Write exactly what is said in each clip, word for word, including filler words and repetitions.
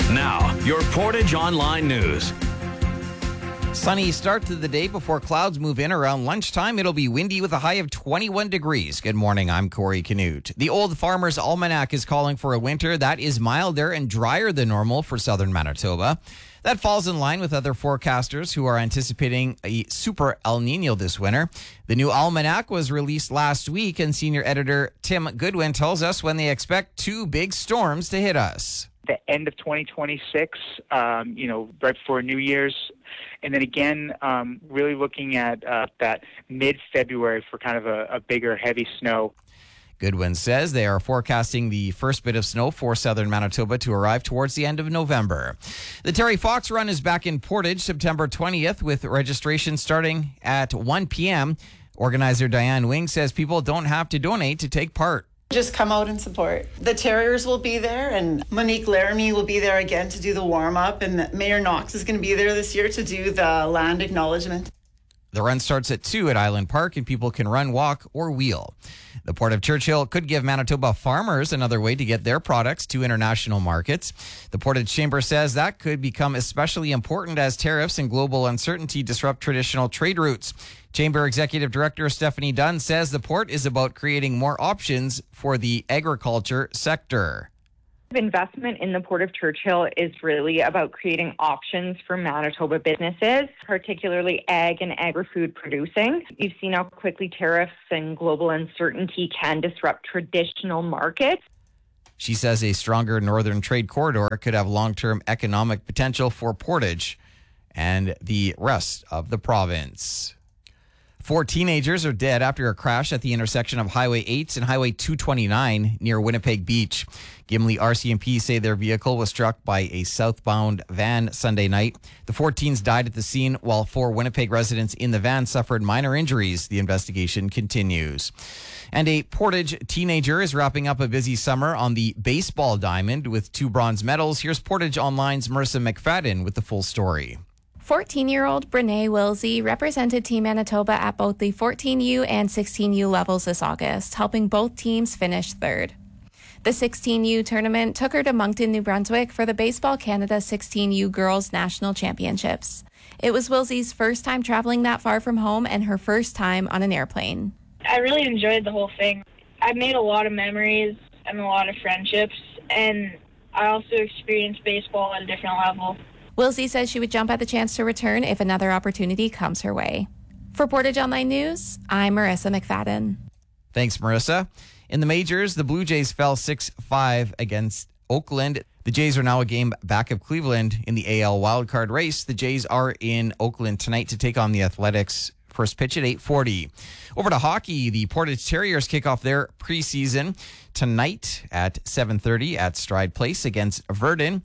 Now, your Portage Online News. Sunny start to the day before clouds move in around lunchtime. It'll be windy with a high of twenty-one degrees. Good morning, I'm Corey Canute. The Old Farmer's Almanac is calling for a winter that is milder and drier than normal for southern Manitoba. That falls in line with other forecasters who are anticipating a super El Nino this winter. The new almanac was released last week, and senior editor Tim Goodwin tells us when they expect two big storms to hit us. The end of twenty twenty-six, um, you know, right before New Year's. And then again, um, really looking at uh, that mid-February for kind of a, a bigger, heavy snow. Goodwin says they are forecasting the first bit of snow for southern Manitoba to arrive towards the end of November. The Terry Fox Run is back in Portage September twentieth with registration starting at one p.m. Organizer Diane Wing says people don't have to donate to take part. Just come out and support. The Terriers will be there, and Monique Laramie will be there again to do the warm-up, and Mayor Knox is going to be there this year to do the land acknowledgement. The run starts at two at Island Park, and people can run, walk, or wheel. The Port of Churchill could give Manitoba farmers another way to get their products to international markets. The Portage Chamber says that could become especially important as tariffs and global uncertainty disrupt traditional trade routes. Chamber Executive Director Stephanie Dunn says the port is about creating more options for the agriculture sector. Investment in the Port of Churchill is really about creating options for Manitoba businesses, particularly ag and agri-food producing. You've seen how quickly tariffs and global uncertainty can disrupt traditional markets. She says a stronger northern trade corridor could have long-term economic potential for Portage and the rest of the province. Four teenagers are dead after a crash at the intersection of Highway eight and Highway two twenty-nine near Winnipeg Beach. Gimli R C M P say their vehicle was struck by a southbound van Sunday night. The four teens died at the scene, while four Winnipeg residents in the van suffered minor injuries. The investigation continues. And a Portage teenager is wrapping up a busy summer on the baseball diamond with two bronze medals. Here's Portage Online's Marissa McFadden with the full story. fourteen-year-old Brene Wilsey represented Team Manitoba at both the fourteen U and sixteen U levels this August, helping both teams finish third. The sixteen U tournament took her to Moncton, New Brunswick for the Baseball Canada sixteen U Girls National Championships. It was Wilsey's first time traveling that far from home and her first time on an airplane. I really enjoyed the whole thing. I made a lot of memories and a lot of friendships, and I also experienced baseball at a different level. Wilsey says she would jump at the chance to return if another opportunity comes her way. For Portage Online News, I'm Marissa McFadden. Thanks, Marissa. In the majors, the Blue Jays fell six five against Oakland. The Jays are now a game back of Cleveland in the A L wildcard race. The Jays are in Oakland tonight to take on the Athletics. First pitch at eight forty. Over to hockey, the Portage Terriers kick off their preseason tonight at seven thirty at Stride Place against Verdun.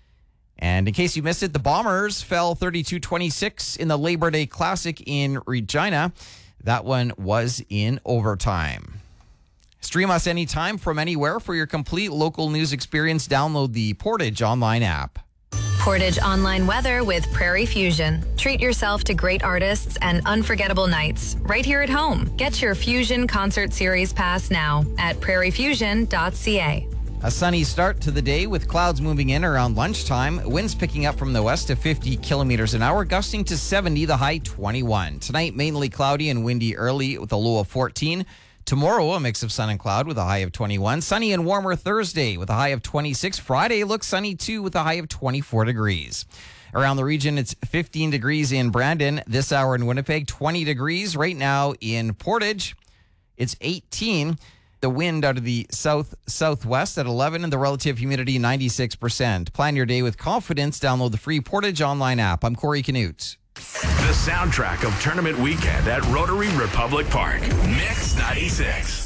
And in case you missed it, the Bombers fell thirty-two twenty-six in the Labor Day Classic in Regina. That one was in overtime. Stream us anytime from anywhere for your complete local news experience. Download the Portage Online app. Portage Online weather with Prairie Fusion. Treat yourself to great artists and unforgettable nights right here at home. Get your Fusion Concert Series pass now at prairie fusion dot c a. A sunny start to the day with clouds moving in around lunchtime. Winds picking up from the west to fifty kilometers an hour, gusting to seventy, the high twenty-one. Tonight, mainly cloudy and windy early with a low of fourteen. Tomorrow, a mix of sun and cloud with a high of twenty-one. Sunny and warmer Thursday with a high of twenty-six. Friday looks sunny too with a high of twenty-four degrees. Around the region, it's fifteen degrees in Brandon. This hour in Winnipeg, twenty degrees. Right now in Portage, it's eighteen. The wind out of the south-southwest at eleven and the relative humidity ninety-six percent. Plan your day with confidence. Download the free Portage Online app. I'm Corey Canute. The soundtrack of tournament weekend at Rotary Republic Park. Mix ninety-six.